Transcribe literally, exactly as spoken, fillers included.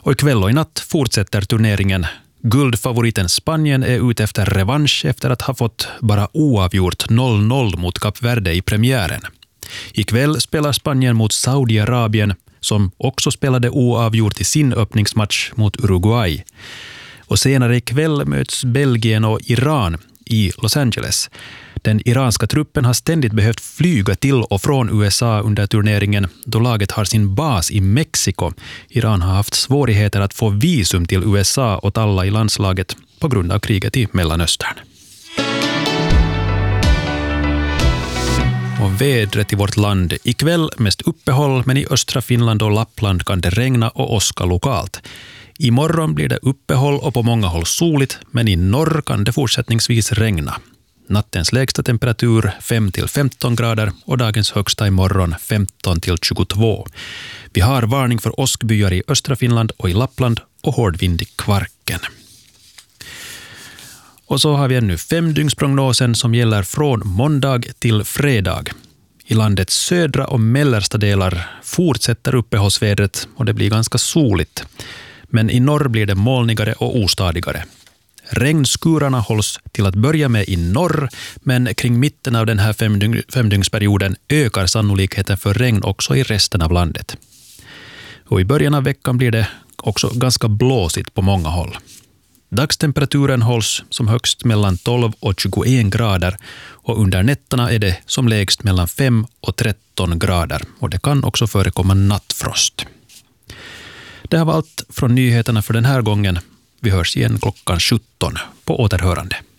Och ikväll och i natt fortsätter turneringen. Guldfavoriten Spanien är ute efter revansch efter att ha fått bara oavgjort noll noll mot Kap Verde i premiären. Ikväll spelar Spanien mot Saudiarabien som också spelade oavgjort i sin öppningsmatch mot Uruguay. Och senare ikväll möts Belgien och Iran i Los Angeles. Den iranska truppen har ständigt behövt flyga till och från U S A under turneringen då laget har sin bas i Mexiko. Iran har haft svårigheter att få visum till U S A åt alla i landslaget på grund av kriget i Mellanöstern. Och vädret i vårt land. Ikväll mest uppehåll, men i östra Finland och Lappland kan det regna och åska lokalt. Imorgon blir det uppehåll och på många håll soligt, men i norr kan det fortsättningsvis regna. Nattens lägsta temperatur fem till femton grader och dagens högsta imorgon femton till tjugotvå. Vi har varning för åskbyar i östra Finland och i Lappland och hård vind i Kvarken. Och så har vi ännu femdygnsprognosen som gäller från måndag till fredag. I landets södra och mellersta delar fortsätter uppehållsvädret och det blir ganska soligt. Men i norr blir det molnigare och ostadigare. Regnskurarna hålls till att börja med i norr, men kring mitten av den här femdyng- femdygnsperioden ökar sannolikheten för regn också i resten av landet. Och i början av veckan blir det också ganska blåsigt på många håll. Dagstemperaturen hålls som högst mellan tolv och tjugoen grader och under nätterna är det som lägst mellan fem och tretton grader och det kan också förekomma nattfrost. Det här var allt från nyheterna för den här gången. Vi hörs igen klockan sjutton på återhörande.